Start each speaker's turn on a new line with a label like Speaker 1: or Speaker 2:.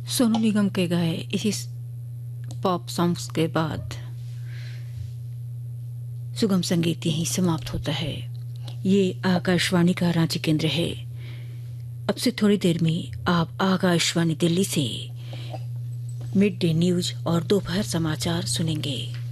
Speaker 1: सोनू निगम के गाए इसी पॉप सॉन्ग्स के बाद सुगम संगीत यहीं समाप्त होता है। ये आकाशवाणी का रांची केंद्र है। अब से थोड़ी देर में आप आकाशवाणी दिल्ली से मिड डे न्यूज और दोपहर समाचार सुनेंगे।